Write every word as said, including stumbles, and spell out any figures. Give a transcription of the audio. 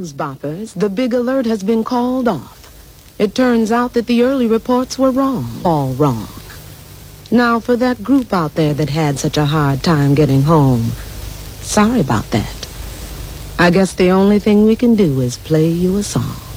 news boppers, the big alert has been called off. It turns out that the early reports were wrong, all wrong. Now, for that group out there that had such a hard time getting home, sorry about that. I guess the only thing we can do is play you a song.